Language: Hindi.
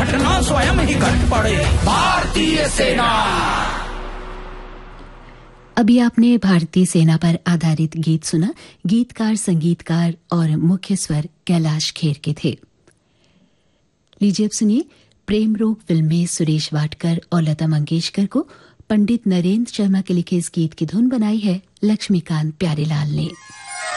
घटना स्वयं ही घट पड़े। भारतीय सेना। अभी आपने भारतीय सेना पर आधारित गीत सुना। गीतकार, संगीतकार और मुख्य स्वर कैलाश खेर के थे। लीजिए अब सुनिए, प्रेम रोग फिल्म में सुरेश वाडकर और लता मंगेशकर को पंडित नरेंद्र शर्मा के लिखे इस गीत की धुन बनाई है लक्ष्मीकांत प्यारेलाल ने।